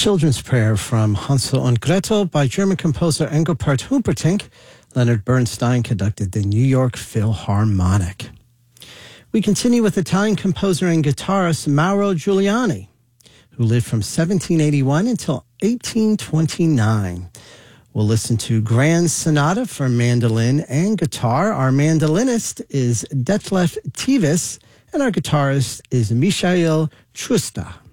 Children's Prayer from Hansel und Gretel by German composer Engelbert Humperdinck. Leonard Bernstein conducted the New York Philharmonic. We continue with Italian composer and guitarist Mauro Giuliani, who lived from 1781 until 1829. We'll listen to Grand Sonata for mandolin and guitar. Our mandolinist is Detlef Tevis, and our guitarist is Michael Trusta.